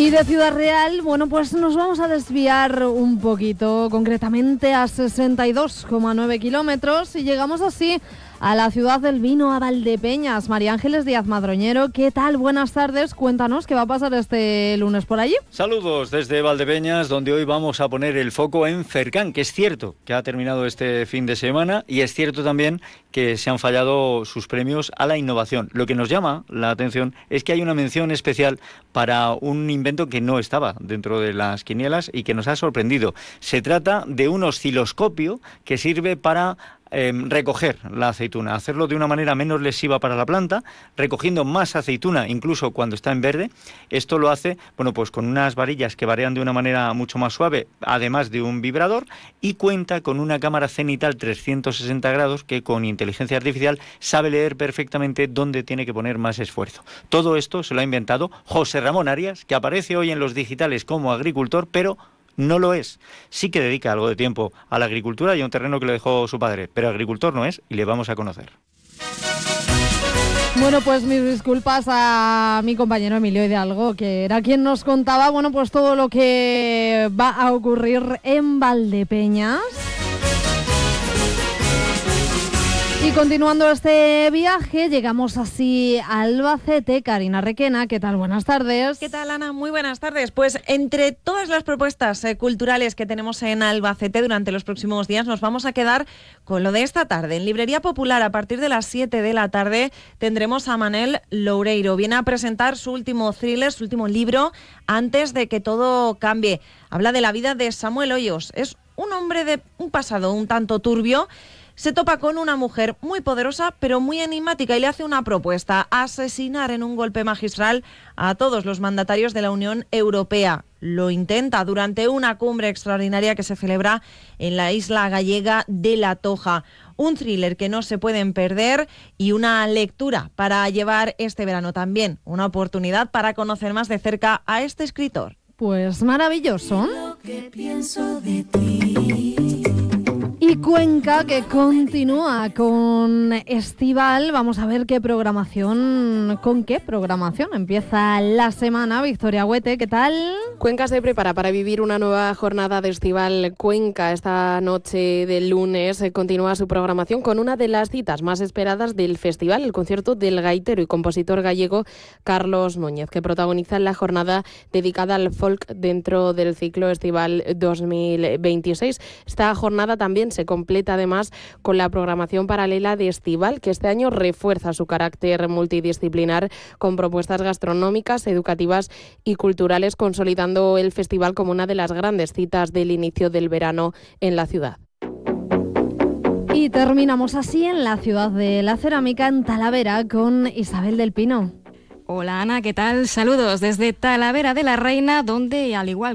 Y de Ciudad Real, bueno, pues nos vamos a desviar un poquito, concretamente a 62,9 kilómetros, y llegamos así a la ciudad del vino, a Valdepeñas. María Ángeles Díaz Madroñero, ¿qué tal? Buenas tardes, cuéntanos qué va a pasar este lunes por allí. Saludos desde Valdepeñas, donde hoy vamos a poner el foco en Fercán, que es cierto que ha terminado este fin de semana y es cierto también que se han fallado sus premios a la innovación. Lo que nos llama la atención es que hay una mención especial para un invento que no estaba dentro de las quinielas y que nos ha sorprendido. Se trata de un osciloscopio que sirve para recoger la aceituna, hacerlo de una manera menos lesiva para la planta, recogiendo más aceituna incluso cuando está en verde. Esto lo hace, bueno, pues con unas varillas que varían de una manera mucho más suave, además de un vibrador, y cuenta con una cámara cenital 360 grados que con inteligencia artificial sabe leer perfectamente dónde tiene que poner más esfuerzo. Todo esto se lo ha inventado José Ramón Arias, que aparece hoy en los digitales como agricultor, pero no lo es. Sí que dedica algo de tiempo a la agricultura y a un terreno que le dejó su padre, pero agricultor no es y le vamos a conocer. Bueno, pues mis disculpas a mi compañero Emilio Hidalgo, que era quien nos contaba, bueno, pues todo lo que va a ocurrir en Valdepeñas. Y continuando este viaje, llegamos así a Albacete. Karina Requena, ¿qué tal? Buenas tardes. ¿Qué tal, Ana? Muy buenas tardes. Pues entre todas las propuestas culturales que tenemos en Albacete durante los próximos días, nos vamos a quedar con lo de esta tarde. En Librería Popular, a partir de las 7 de la tarde, tendremos a Manel Loureiro. Viene a presentar su último thriller, su último libro, Antes de que todo cambie. Habla de la vida de Samuel Hoyos. Es un hombre de un pasado un tanto turbio. Se topa con una mujer muy poderosa, pero muy enigmática, y le hace una propuesta: asesinar en un golpe magistral a todos los mandatarios de la Unión Europea. Lo intenta durante una cumbre extraordinaria que se celebra en la isla gallega de La Toja. Un thriller que no se pueden perder y una lectura para llevar este verano también. Una oportunidad para conocer más de cerca a este escritor. Pues maravilloso. Lo que pienso de ti. Y Cuenca, que continúa con Estival. Vamos a ver con qué programación empieza la semana. Victoria Huete, ¿qué tal? Cuenca se prepara para vivir una nueva jornada de Estival Cuenca. Esta noche del lunes continúa su programación con una de las citas más esperadas del festival, el concierto del gaitero y compositor gallego Carlos Núñez, que protagoniza la jornada dedicada al folk dentro del ciclo Estival 2026. Esta jornada también se completa además con la programación paralela de Estival, que este año refuerza su carácter multidisciplinar con propuestas gastronómicas, educativas y culturales, consolidando el festival como una de las grandes citas del inicio del verano en la ciudad. Y terminamos así en la ciudad de la cerámica, en Talavera, con Isabel del Pino. Hola Ana, ¿qué tal? Saludos desde Talavera de la Reina, donde al igual